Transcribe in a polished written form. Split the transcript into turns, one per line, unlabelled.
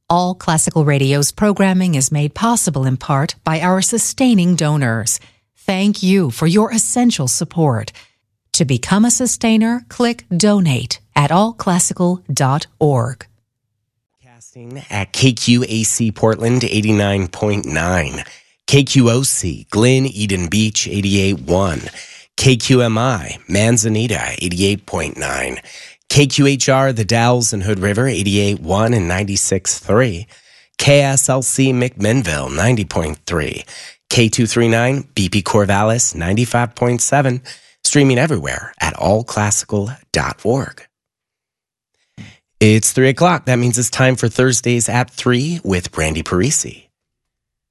All Classical Radio's programming is made possible in part by our sustaining donors. Thank you for your essential support. To become a sustainer, click Donate at allclassical.org.
Casting at KQAC Portland 89.9, KQOC Glen Eden Beach 88.1, KQMI Manzanita 88.9, KQHR The Dalles and Hood River 88.1 and 96.3, KSLC McMinnville 90.3, K239 BP Corvallis 95.7, streaming everywhere at allclassical.org. It's 3 o'clock. That means it's time for Thursdays at 3 with Brandy Parisi.